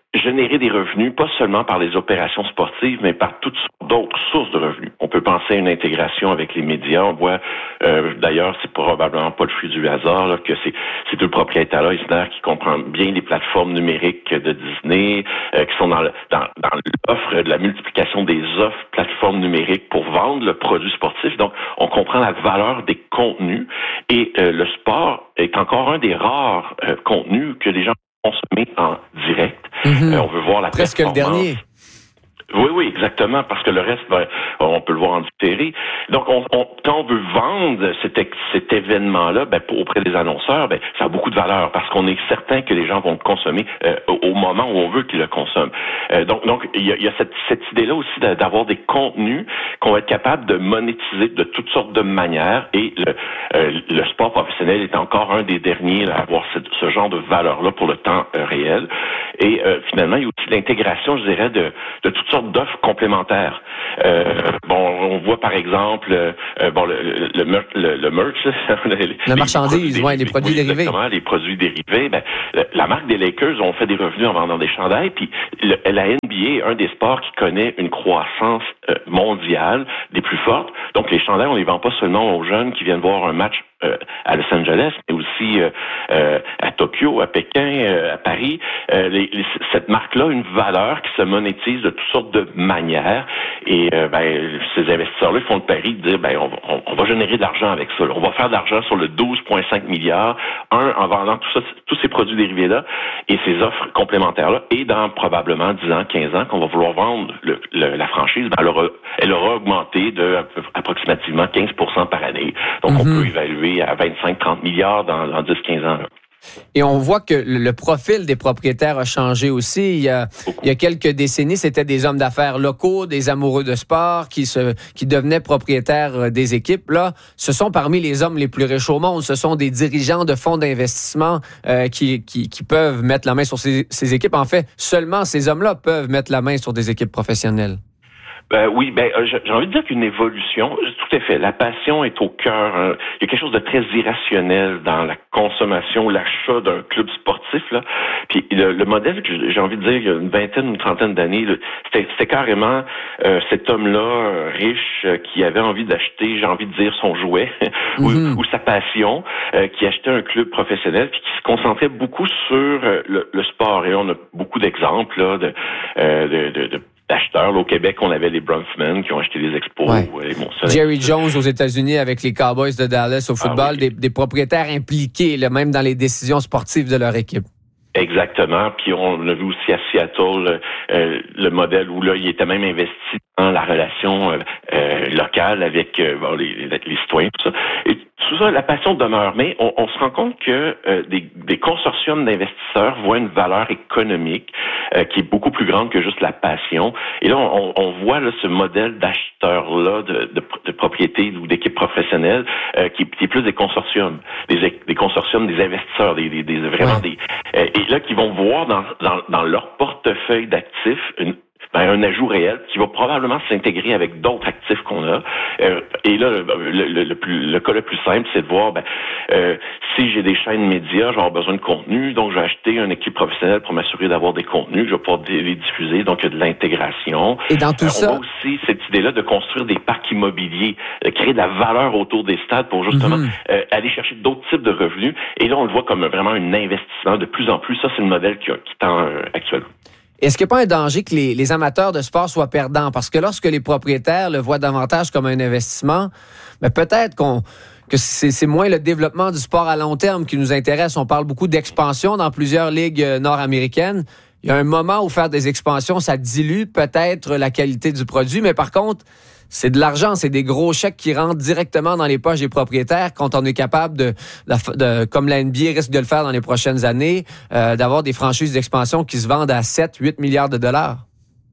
générer des revenus, pas seulement par les opérations sportives, mais par toutes d'autres sources de revenus. On peut penser à une intégration avec les médias. On voit, euh, d'ailleurs, c'est probablement pas le fruit du hasard, là, que c'est, ces deux propriétaires-là, Eisner, qui comprend bien les plateformes numériques de Disney, euh, qui sont dans, le, dans, dans l'offre de la multiplication des offres plateformes numériques pour vendre le produit sportif. Donc, on comprend la valeur des contenus et euh, le sport est encore un des rares euh, contenus que les gens consommer en direct. Mm-hmm. Euh, on veut voir la Presque le dernier. Oui, oui, exactement, parce que le reste, ben, on peut le voir en différé. Donc, on, on, quand on veut vendre cet, cet événement-là, ben, pour, auprès des annonceurs, ben, ça a beaucoup de valeur, parce qu'on est certain que les gens vont le consommer euh, au moment où on veut qu'ils le consomment. Euh, donc, donc, il y a, il y a cette, cette idée-là aussi d'avoir des contenus qu'on va être capable de monétiser de toutes sortes de manières, et le, euh, le sport professionnel est encore un des derniers à avoir ce, ce genre de valeur-là pour le temps euh, réel. Et euh, finalement, il y a aussi l'intégration, je dirais, de, de toutes sortes d'offres complémentaires. Euh, bon, on voit par exemple euh, bon le le, le, le, le merch, les, la marchandise, ouais, les produits oui, dérivés. Exactement, les produits dérivés. Ben, la marque des Lakers ont fait des revenus en vendant des chandails, puis le, la N B A est un des sports qui connaît une croissance euh, mondiale des plus fortes. Donc les chandails, on les vend pas seulement aux jeunes qui viennent voir un match euh, à Los Angeles, mais aussi euh, euh, à Tokyo, à Pékin, euh, à Paris. Euh, les, les, cette marque-là a une valeur qui se monétise de toutes sortes de manière, et euh, ben, ces investisseurs-là font le pari de dire ben on, on, on va générer de l'argent avec ça. Là. On va faire de l'argent sur le douze virgule cinq milliards, un en vendant tout ça, tous ces produits dérivés-là et ces offres complémentaires-là, et dans probablement dix ans, quinze ans, qu'on va vouloir vendre le, le, la franchise, ben, elle, aura, elle aura augmenté de approximativement quinze pour cent par année. Donc mm-hmm. on peut évaluer à vingt-cinq à trente milliards dans, dans dix à quinze ans. Là. Et on voit que le profil des propriétaires a changé aussi. Il y a, il y a quelques décennies, c'était des hommes d'affaires locaux, des amoureux de sport qui se, qui devenaient propriétaires des équipes. Là, ce sont parmi les hommes les plus riches au monde. Ce sont des dirigeants de fonds d'investissement euh, qui, qui, qui peuvent mettre la main sur ces, ces équipes. En fait, seulement ces hommes-là peuvent mettre la main sur des équipes professionnelles. Ben oui, ben euh, j'ai envie de dire qu'une évolution, tout à fait. La passion est au cœur. Hein. Il y a quelque chose de très irrationnel dans la consommation, l'achat d'un club sportif. Là. Puis le, le modèle que j'ai envie de dire, il y a une vingtaine, une trentaine d'années, là, c'était, c'était carrément euh, cet homme-là euh, riche euh, qui avait envie d'acheter, j'ai envie de dire, son jouet mm-hmm. ou, ou sa passion, euh, qui achetait un club professionnel, puis qui se concentrait beaucoup sur euh, le, le sport. Et on a beaucoup d'exemples là, de, euh, de, de, de d'acheteurs. Là, au Québec, on avait les Bronfman qui ont acheté les Expos. Ouais. Les Jerry Jones aux États-Unis avec les Cowboys de Dallas au football, ah, oui. des, des propriétaires impliqués, là, même dans les décisions sportives de leur équipe. Exactement. Puis on a vu aussi à Seattle euh, le modèle où là, il était même investi dans la relation euh, euh, locale avec euh, bon, les, les citoyens, tout ça. Et tout ça, la passion demeure. Mais on, on se rend compte que euh, des, des consortiums d'investisseurs voient une valeur économique euh, qui est beaucoup plus grande que juste la passion. Et là, on, on voit là, ce modèle d'acheteurs-là de, de, de propriétés ou d'équipes professionnelles euh, qui, qui est plus des consortiums, des, des consortiums, des investisseurs, des, des, des vraiment ouais. des euh, et là qui vont voir dans, dans, dans leur portefeuille d'actifs une Ben, un ajout réel qui va probablement s'intégrer avec d'autres actifs qu'on a. Euh, et là, le, le, le, plus, le cas le plus simple, c'est de voir, ben, euh, si j'ai des chaînes médias, je vais avoir besoin de contenu, donc je vais acheter une équipe professionnelle pour m'assurer d'avoir des contenus, je vais pouvoir les diffuser, donc il y a de l'intégration. Et dans tout euh, ça... On a aussi cette idée-là de construire des parcs immobiliers, de créer de la valeur autour des stades pour justement mm-hmm. euh, aller chercher d'autres types de revenus. Et là, on le voit comme vraiment un investissement de plus en plus. Ça, c'est le modèle qui, qui tend euh, actuellement. Est-ce qu'il n'y a pas un danger que les, les amateurs de sport soient perdants? Parce que lorsque les propriétaires le voient davantage comme un investissement, ben peut-être qu'on que c'est, c'est moins le développement du sport à long terme qui nous intéresse. On parle beaucoup d'expansion dans plusieurs ligues nord-américaines. Il y a un moment où faire des expansions, ça dilue peut-être la qualité du produit, mais par contre, c'est de l'argent, c'est des gros chèques qui rentrent directement dans les poches des propriétaires quand on est capable de, de, de comme la N B A risque de le faire dans les prochaines années, euh, d'avoir des franchises d'expansion qui se vendent à sept, huit milliards de dollars.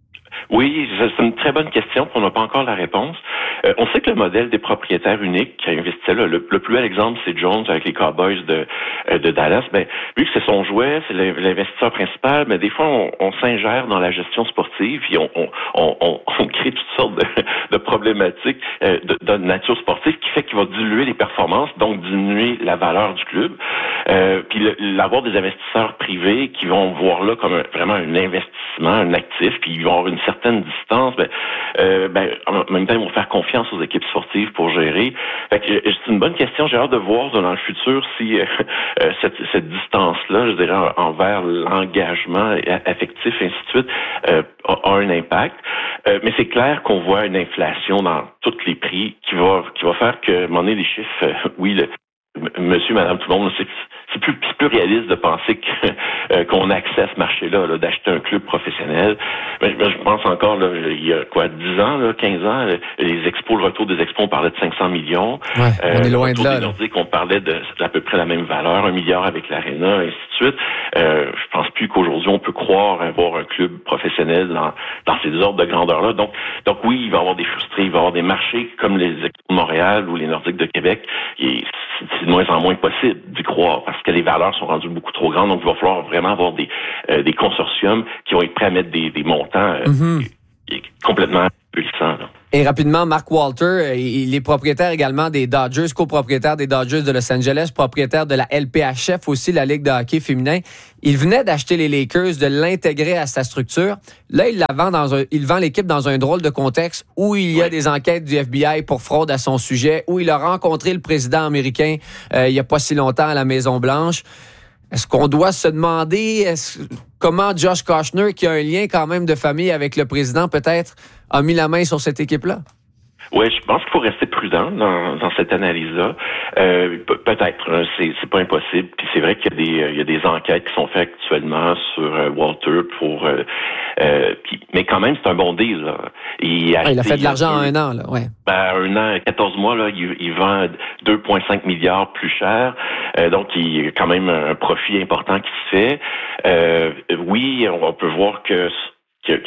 Oui, c'est une très bonne question, puis on n'a pas encore la réponse. Euh, on sait que le modèle des propriétaires uniques qui investissaient là, le, le plus bel exemple, c'est Jones avec les Cowboys de, euh, de Dallas. Ben, vu que c'est son jouet, c'est l'investisseur principal, mais des fois, on, on s'ingère dans la gestion sportive, puis on, on, on, on crée toutes sortes de, de problématiques euh, de, de nature sportive qui fait qu'il va diluer les performances, donc diminuer la valeur du club. Euh, puis le, l'avoir des investisseurs privés qui vont voir là comme un, vraiment un investissement, un actif, puis ils vont avoir une certaine distance, ben, euh, ben, en même temps, ils vont faire confiance aux équipes sportives pour gérer. Fait que, c'est une bonne question. J'ai hâte de voir dans le futur si euh, euh, cette, cette distance-là, je dirais, envers l'engagement affectif, et ainsi de suite, euh, a, a un impact. Euh, mais c'est clair qu'on voit une inflation dans tous les prix qui va qui va faire que, à un moment donné, les chiffres, euh, oui, le, monsieur, madame, tout le monde, c'est, c'est, plus, c'est plus réaliste de penser que, euh, qu'on a accès à ce marché-là, là, d'acheter un club professionnel. Mais, mais je pense encore, là, il y a quoi, dix ans, là, quinze ans, les expos, le retour des expos, on parlait de cinq cents millions. Ouais, on euh, est loin de là. Le retour des Nordiques, on parlait de, d'à peu près la même valeur, un milliard avec l'Arena, et ainsi de suite. Euh, je pense plus qu'aujourd'hui, on peut croire avoir un club professionnel dans, dans ces ordres de grandeur-là. Donc, donc oui, il va y avoir des frustrés, il va y avoir des marchés comme les expos de Montréal ou les Nordiques de Québec. Et c'est de moins en moins possible d'y croire parce que les valeurs sont rendues beaucoup trop grandes. Donc, il va falloir vraiment avoir des, euh, des consortiums qui vont être prêts à mettre des, des montants euh, mm-hmm. complètement puissants. Et rapidement, Mark Walter, il est propriétaire également des Dodgers, copropriétaire des Dodgers de Los Angeles, propriétaire de la L P H F aussi, la Ligue de hockey féminin. Il venait d'acheter les Lakers, de l'intégrer à sa structure. Là, il la vend dans un, il vend l'équipe dans un drôle de contexte où il y a ouais. des enquêtes du F B I pour fraude à son sujet, où il a rencontré le président américain euh, il y a pas si longtemps à la Maison-Blanche. Est-ce qu'on doit se demander est-ce, comment Josh Kushner, qui a un lien quand même de famille avec le président, peut-être, a mis la main sur cette équipe-là? Oui, je pense qu'il faut rester prudent dans, dans cette analyse-là. Euh, pe- peut-être, hein, c'est, c'est pas impossible. Puis c'est vrai qu'il y a des, il y a des enquêtes qui sont faites actuellement sur euh, Walter pour, euh, euh, puis, mais quand même c'est un bon deal. Là. Il a, ah, il a fait de l'argent en un an, là, ouais. Ben, un an, quatorze mois, là, il, il vend deux virgule cinq milliards plus cher. Euh, donc, il y a quand même un profit important qui se fait. Euh, oui, on peut voir que qu'il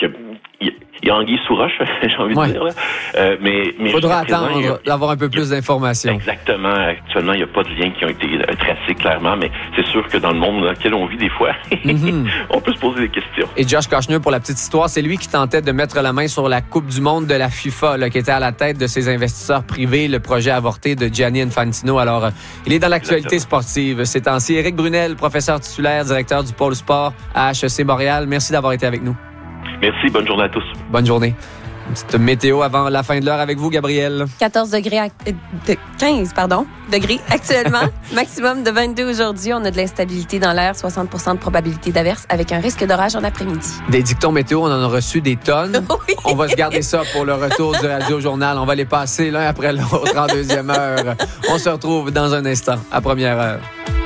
y a anguille sous roche, j'ai envie ouais. de dire. Là. Euh, mais, mais faudra attendre présent, a, d'avoir un peu plus d'informations. Exactement. Actuellement, il n'y a pas de liens qui ont été tracés clairement, mais c'est sûr que dans le monde dans lequel on vit des fois, mm-hmm. on peut se poser des questions. Et Josh Kushner, pour la petite histoire, c'est lui qui tentait de mettre la main sur la Coupe du monde de la FIFA, là, qui était à la tête de ses investisseurs privés, le projet avorté de Gianni Infantino. Alors, euh, il est dans l'actualité Exactement. sportive ces temps-ci. Éric Brunel, professeur titulaire, directeur du pôle sport à H E C Montréal. Merci d'avoir été avec nous. Merci, bonne journée à tous. Bonne journée. Une petite météo avant la fin de l'heure avec vous, Gabrielle. quatorze degrés, à, de quinze, pardon, degrés actuellement. Maximum de vingt-deux aujourd'hui. On a de l'instabilité dans l'air, soixante pour cent de probabilité d'averse avec un risque d'orage en après-midi. Des dictons météo, on en a reçu des tonnes. Oui. On va se garder ça pour le retour du Radio Journal. On va les passer l'un après l'autre en deuxième heure. On se retrouve dans un instant, à première heure.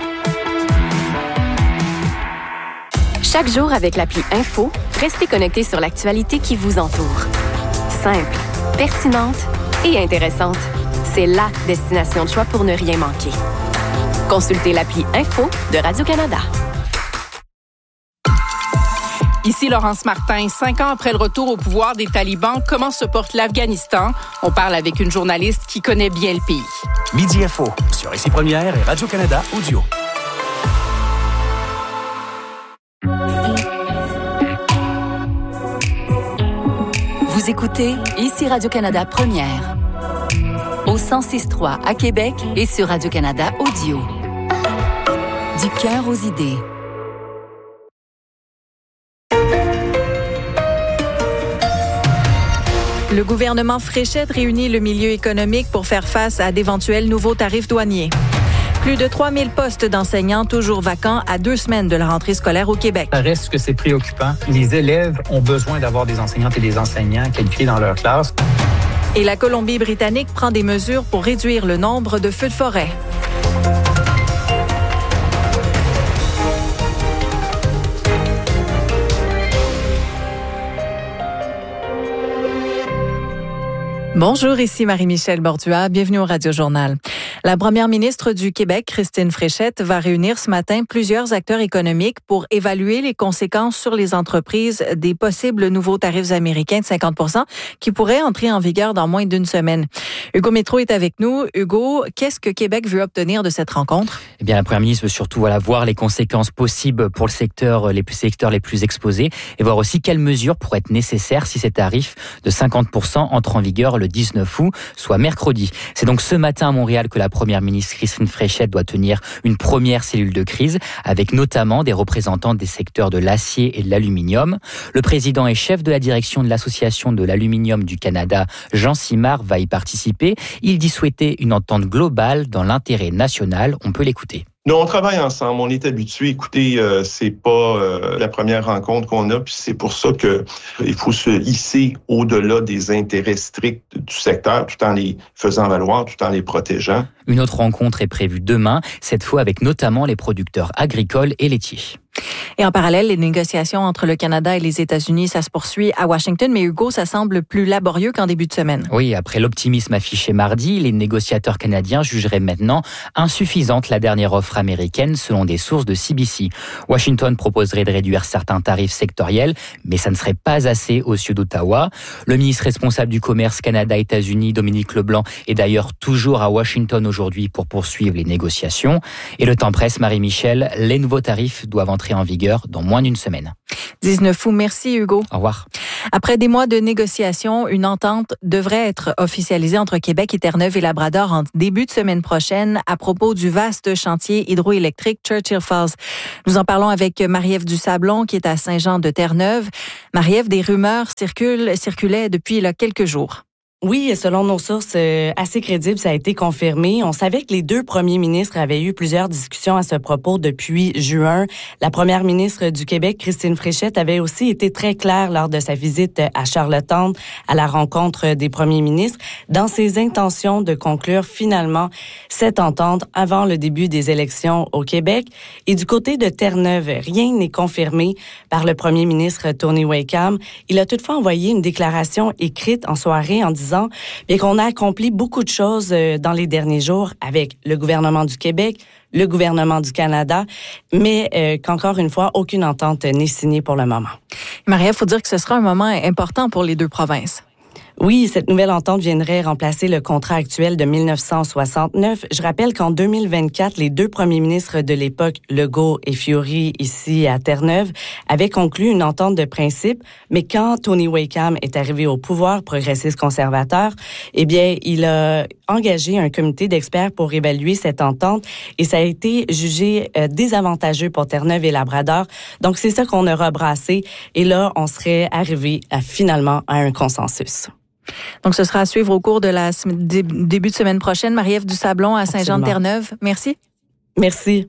Chaque jour avec l'appli Info, restez connectés sur l'actualité qui vous entoure. Simple, pertinente et intéressante. C'est la destination de choix pour ne rien manquer. Consultez l'appli Info de Radio-Canada. Ici Laurence Martin. Cinq ans après le retour au pouvoir des talibans, comment se porte l'Afghanistan? On parle avec une journaliste qui connaît bien le pays. Midi Info sur Ici Première et Radio-Canada Audio. Vous écoutez Ici Radio-Canada Première. Au cent six trois à Québec et sur Radio-Canada Audio. Du cœur aux idées. Le gouvernement Fréchette réunit le milieu économique pour faire face à d'éventuels nouveaux tarifs douaniers. Plus de trois mille postes d'enseignants toujours vacants à deux semaines de la rentrée scolaire au Québec. Ça reste que c'est préoccupant. Les élèves ont besoin d'avoir des enseignantes et des enseignants qualifiés dans leur classe. Et la Colombie-Britannique prend des mesures pour réduire le nombre de feux de forêt. Bonjour, ici Marie-Michel Bordua. Bienvenue au Radio Journal. La première ministre du Québec, Christine Fréchette, va réunir ce matin plusieurs acteurs économiques pour évaluer les conséquences sur les entreprises des possibles nouveaux tarifs américains de cinquante pour cent qui pourraient entrer en vigueur dans moins d'une semaine. Hugo Métro est avec nous. Hugo, qu'est-ce que Québec veut obtenir de cette rencontre? Eh bien, la première ministre veut surtout voilà, voir les conséquences possibles pour le secteur, les secteurs les plus exposés et voir aussi quelles mesures pourraient être nécessaires si ces tarifs de cinquante pour cent entrent en vigueur le dix-neuf août, soit mercredi. C'est donc ce matin à Montréal que la première ministre Christine Fréchette doit tenir une première cellule de crise avec notamment des représentants des secteurs de l'acier et de l'aluminium. Le président et chef de la direction de l'Association de l'aluminium du Canada, Jean Simard, va y participer. Il dit souhaiter une entente globale dans l'intérêt national. On peut l'écouter. Nous, on travaille ensemble, on est habitués. Écoutez, euh, c'est pas euh, la première rencontre qu'on a, puis c'est pour ça que il faut se hisser au-delà des intérêts stricts du secteur, tout en les faisant valoir, tout en les protégeant. Une autre rencontre est prévue demain, cette fois avec notamment les producteurs agricoles et laitiers. Et en parallèle, les négociations entre le Canada et les États-Unis, ça se poursuit à Washington, mais Hugo, ça semble plus laborieux qu'en début de semaine. Oui, après l'optimisme affiché mardi, les négociateurs canadiens jugeraient maintenant insuffisante la dernière offre américaine selon des sources de C B C. Washington proposerait de réduire certains tarifs sectoriels, mais ça ne serait pas assez au sud d'Ottawa. Le ministre responsable du commerce Canada-États-Unis, Dominique Leblanc, est d'ailleurs toujours à Washington aujourd'hui pour poursuivre les négociations. Et le temps presse, Marie-Michel, les nouveaux tarifs doivent entrer en vigueur dans moins d'une semaine. dix-neuf août, merci Hugo. Au revoir. Après des mois de négociations, une entente devrait être officialisée entre Québec et Terre-Neuve et Labrador en début de semaine prochaine à propos du vaste chantier hydroélectrique Churchill Falls. Nous en parlons avec Marie-Ève Dusablon qui est à Saint-Jean-de-Terre-Neuve. Marie-Ève, des rumeurs circulent, circulaient depuis là, quelques jours. Oui, selon nos sources assez crédibles, ça a été confirmé. On savait que les deux premiers ministres avaient eu plusieurs discussions à ce propos depuis juin. La première ministre du Québec, Christine Fréchette, avait aussi été très claire lors de sa visite à Charlottetown à la rencontre des premiers ministres dans ses intentions de conclure finalement cette entente avant le début des élections au Québec. Et du côté de Terre-Neuve, rien n'est confirmé par le premier ministre Tony Wakeham. Il a toutefois envoyé une déclaration écrite en soirée en disant bien qu'on a accompli beaucoup de choses dans les derniers jours avec le gouvernement du Québec, le gouvernement du Canada, mais euh, qu'encore une fois, aucune entente n'est signée pour le moment. Marie, il faut dire que ce sera un moment important pour les deux provinces. Oui, cette nouvelle entente viendrait remplacer le contrat actuel de mille neuf cent soixante-neuf. Je rappelle qu'en deux mille vingt-quatre, les deux premiers ministres de l'époque, Legault et Fiori, ici à Terre-Neuve, avaient conclu une entente de principe, mais quand Tony Wakeham est arrivé au pouvoir progressiste conservateur, eh bien, il a engagé un comité d'experts pour évaluer cette entente et ça a été jugé euh, désavantageux pour Terre-Neuve et Labrador. Donc, c'est ça qu'on a rebrassé et là, on serait arrivé à, finalement à un consensus. Donc, ce sera à suivre au cours de la début de semaine prochaine. Marie-Ève Dusablon à Saint-Jean-de-Terre-Neuve. Merci. Merci.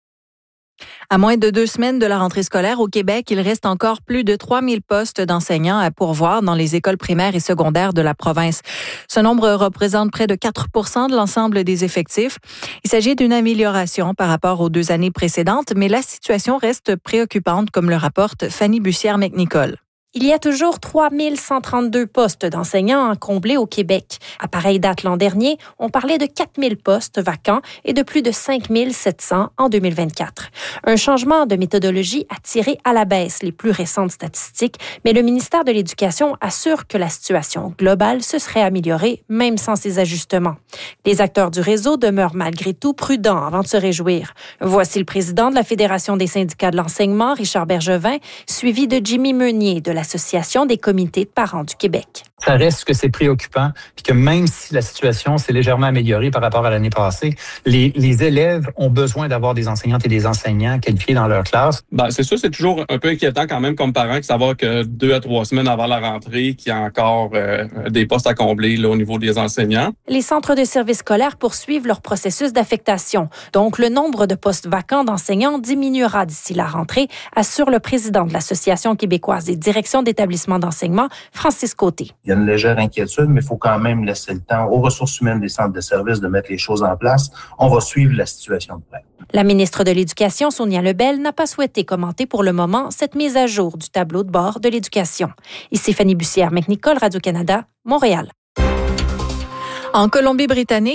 À moins de deux semaines de la rentrée scolaire au Québec, il reste encore plus de trois mille postes d'enseignants à pourvoir dans les écoles primaires et secondaires de la province. Ce nombre représente près de quatre pour cent de l'ensemble des effectifs. Il s'agit d'une amélioration par rapport aux deux années précédentes, mais la situation reste préoccupante, comme le rapporte Fanny Bussière-McNicol. Il y a toujours trois mille cent trente-deux postes d'enseignants à combler au Québec. À pareille date l'an dernier, on parlait de quatre mille postes vacants et de plus de cinq mille sept cents en deux mille vingt-quatre. Un changement de méthodologie a tiré à la baisse les plus récentes statistiques, mais le ministère de l'Éducation assure que la situation globale se serait améliorée, même sans ces ajustements. Les acteurs du réseau demeurent malgré tout prudents avant de se réjouir. Voici le président de la Fédération des syndicats de l'enseignement, Richard Bergevin, suivi de Jimmy Meunier de la L'Association des comités de parents du Québec. Ça reste que c'est préoccupant, puis que même si la situation s'est légèrement améliorée par rapport à l'année passée, les, les élèves ont besoin d'avoir des enseignantes et des enseignants qualifiés dans leur classe. Ben, c'est sûr, c'est toujours un peu inquiétant quand même comme parent de savoir que deux à trois semaines avant la rentrée, qu'il y a encore euh, des postes à combler là, au niveau des enseignants. Les centres de services scolaires poursuivent leur processus d'affectation. Donc, le nombre de postes vacants d'enseignants diminuera d'ici la rentrée, assure le président de l'Association québécoise des directions d'établissements d'enseignement, Francis Côté. Il y a une légère inquiétude, mais il faut quand même laisser le temps aux ressources humaines des centres de services de mettre les choses en place. On va suivre la situation de près. La ministre de l'Éducation, Sonia Lebel, n'a pas souhaité commenter pour le moment cette mise à jour du tableau de bord de l'éducation. Ici Fanny Bussière-McNicol, Radio-Canada, Montréal. En Colombie-Britannique,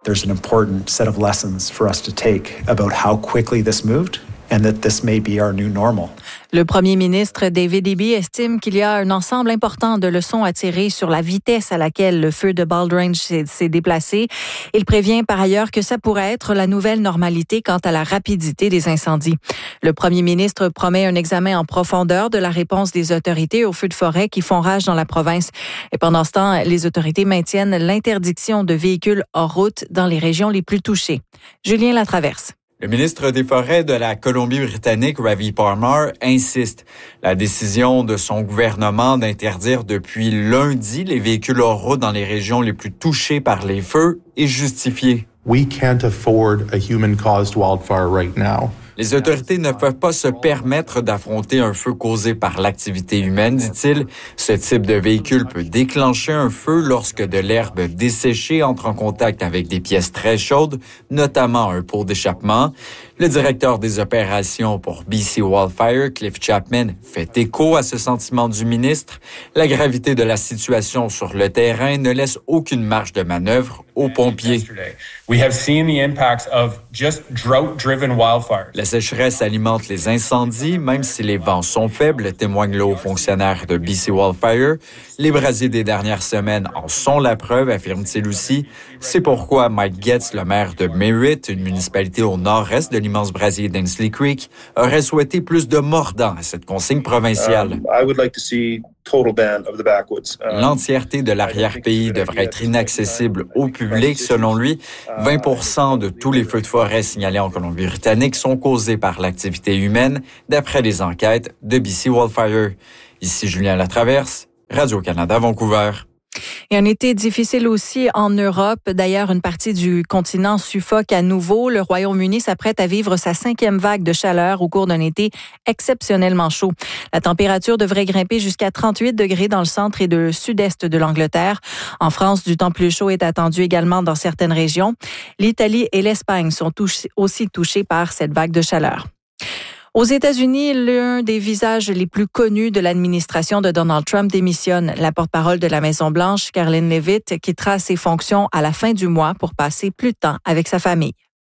There's an important set of lessons for us to take about how quickly this moved and that this may be our new normal. Le premier ministre David Eby estime qu'il y a un ensemble important de leçons à tirer sur la vitesse à laquelle le feu de Baldrige s'est, s'est déplacé. Il prévient par ailleurs que ça pourrait être la nouvelle normalité quant à la rapidité des incendies. Le premier ministre promet un examen en profondeur de la réponse des autorités aux feux de forêt qui font rage dans la province. Et pendant ce temps, les autorités maintiennent l'interdiction de véhicules hors route dans les régions les plus touchées. Julien Latraverse. Le ministre des Forêts de la Colombie-Britannique, Ravi Parmar, insiste. La décision de son gouvernement d'interdire depuis lundi les véhicules hors route dans les régions les plus touchées par les feux est justifiée. We can't afford a human-caused wildfire right now. Les autorités ne peuvent pas se permettre d'affronter un feu causé par l'activité humaine, dit-il. Ce type de véhicule peut déclencher un feu lorsque de l'herbe desséchée entre en contact avec des pièces très chaudes, notamment un pot d'échappement. Le directeur des opérations pour B C Wildfire, Cliff Chapman, fait écho à ce sentiment du ministre. La gravité de la situation sur le terrain ne laisse aucune marge de manœuvre aux pompiers. We have seen the impacts of just drought-driven wildfires. La sécheresse alimente les incendies, même si les vents sont faibles, témoigne le haut fonctionnaire de B C Wildfire. Les brasiers des dernières semaines en sont la preuve, affirme-t-il aussi. C'est pourquoi Mike Getz, le maire de Merritt, une municipalité au nord-est de l'immense brasier d'Ainslie Creek, aurait souhaité plus de mordant à cette consigne provinciale. Um, I would like to see total ban of the backwoods. Um, L'entièreté de l'arrière-pays devrait être inaccessible au public, selon lui. vingt pour cent de tous les feux de forêt signalés en Colombie-Britannique sont causés par l'activité humaine, d'après les enquêtes de B C Wildfire. Ici Julien Latraverse, Radio-Canada, Vancouver. Et un été difficile aussi en Europe. D'ailleurs, une partie du continent suffoque à nouveau. Le Royaume-Uni s'apprête à vivre sa cinquième vague de chaleur au cours d'un été exceptionnellement chaud. La température devrait grimper jusqu'à trente-huit degrés dans le centre et le sud-est de l'Angleterre. En France, du temps plus chaud est attendu également dans certaines régions. L'Italie et l'Espagne sont touch- aussi touchés par cette vague de chaleur. Aux États-Unis, l'un des visages les plus connus de l'administration de Donald Trump démissionne. La porte-parole de la Maison-Blanche, Karoline Leavitt, quittera ses fonctions à la fin du mois pour passer plus de temps avec sa famille.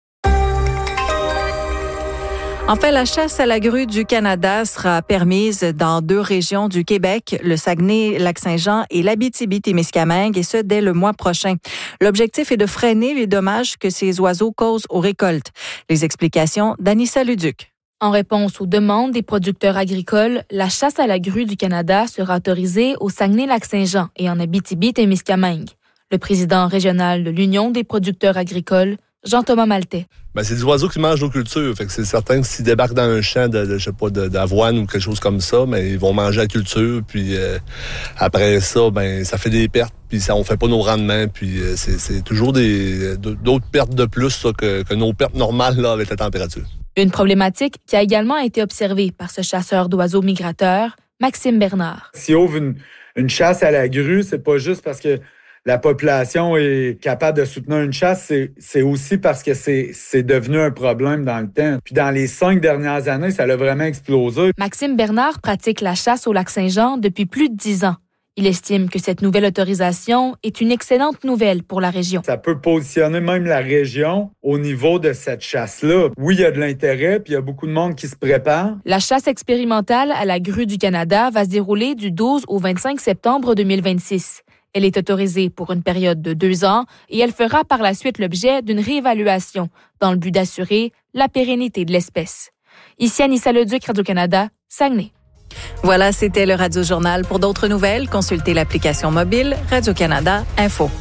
Enfin, la chasse à la grue du Canada sera permise dans deux régions du Québec, le Saguenay-Lac-Saint-Jean et l'Abitibi-Témiscamingue, et ce, dès le mois prochain. L'objectif est de freiner les dommages que ces oiseaux causent aux récoltes. Les explications d'Anissa Luduc. En réponse aux demandes des producteurs agricoles, la chasse à la grue du Canada sera autorisée au Saguenay-Lac-Saint-Jean et en Abitibi-Témiscamingue. Le président régional de l'Union des producteurs agricoles, Jean-Thomas Maltais. Ben, c'est des oiseaux qui mangent nos cultures. Fait que c'est certain que s'ils débarquent dans un champ de, de je sais pas, de, d'avoine ou quelque chose comme ça, ben, ils vont manger la culture. Puis euh, après ça, ben, ça fait des pertes. Puis ça, on fait pas nos rendements. Puis euh, c'est, c'est toujours des, d'autres pertes de plus ça, que, que nos pertes normales là, avec la température. Une problématique qui a également été observée par ce chasseur d'oiseaux migrateurs, Maxime Bernard. S'il ouvre une, une chasse à la grue, c'est pas juste parce que la population est capable de soutenir une chasse, c'est, c'est aussi parce que c'est, c'est devenu un problème dans le temps. Puis dans les cinq dernières années, ça a vraiment explosé. Maxime Bernard pratique la chasse au Lac-Saint-Jean depuis plus de dix ans. Il estime que cette nouvelle autorisation est une excellente nouvelle pour la région. Ça peut positionner même la région au niveau de cette chasse-là. Oui, il y a de l'intérêt, puis il y a beaucoup de monde qui se prépare. La chasse expérimentale à la grue du Canada va se dérouler du douze au vingt-cinq septembre deux mille vingt-six. Elle est autorisée pour une période de deux ans et elle fera par la suite l'objet d'une réévaluation dans le but d'assurer la pérennité de l'espèce. Ici Anissa Leduc, Radio-Canada, Saguenay. Voilà, c'était le Radio-Journal. Pour d'autres nouvelles, consultez l'application mobile Radio-Canada Info.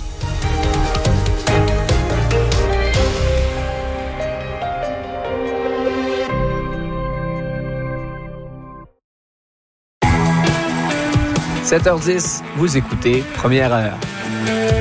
sept heures dix, vous écoutez Première heure.